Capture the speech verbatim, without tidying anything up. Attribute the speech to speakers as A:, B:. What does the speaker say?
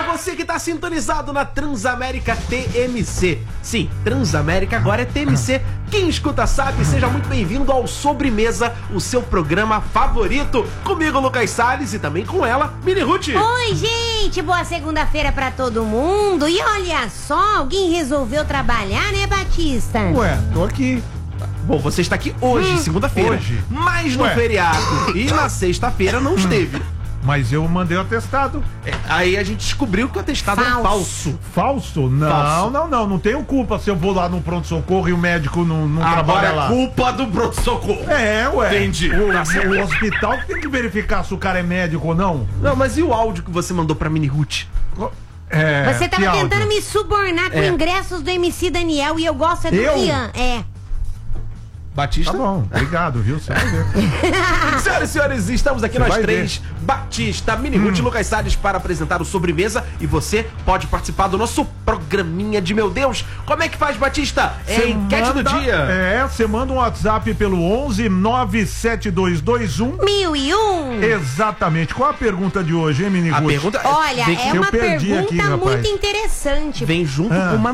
A: você que tá sintonizado na Transamérica T M C. Sim, Transamérica agora é T M C. Quem escuta sabe, seja muito bem-vindo ao Sobremesa, o seu programa favorito. Comigo, Lucas Salles, e também com ela, Mini Ruth.
B: Oi, gente, boa segunda-feira pra todo mundo. E olha só, alguém resolveu trabalhar, né, Batista?
C: Ué, tô aqui.
A: Bom, você está aqui hoje,
B: Hum.
A: segunda-feira.
C: Hoje.
A: Mas no
C: Ué.
A: feriado e na sexta-feira não esteve.
C: Mas eu mandei o atestado.
A: É, aí a gente descobriu que o atestado é
B: Falso.
A: falso.
C: Falso? Não,
A: Falso.
C: não, não. Não tenho culpa se eu vou lá no pronto-socorro e o médico não, não trabalha
A: Agora
C: lá.
A: é culpa do pronto-socorro.
C: É, ué.
A: Entendi.
C: O,
A: Tá certo.
C: o hospital que tem que verificar se o cara é médico ou não.
A: Não, mas e o áudio que você mandou pra Mini Ruth?
C: É,
B: Você tava
C: que áudio?
B: tentando me subornar com
A: É.
B: ingressos do M C Daniel e eu gosto é do
C: Eu?
B: Rian. É.
A: Batista?
C: Tá bom, obrigado, viu? Você vai ver.
A: Senhoras e senhores, estamos aqui
C: Você
A: nós
C: vai
A: três, Batista, Mini Ruth e Lucas Salles, para apresentar o Sobremesa. E você pode participar do nosso programinha de meu Deus. Como é que faz, Batista? É a
C: Cê
A: enquete do
C: manda-
A: dia.
C: É, você manda um WhatsApp pelo onze nove sete dois dois um.
B: Mil e um.
C: Exatamente. Qual a pergunta de hoje, hein, Mini
A: A
C: Ruth?
A: pergunta
B: Olha,
A: vem,
B: é
C: eu
B: uma
C: perdi
B: pergunta
C: aqui, rapaz.
B: muito interessante.
A: vem junto
C: Ah.
A: com uma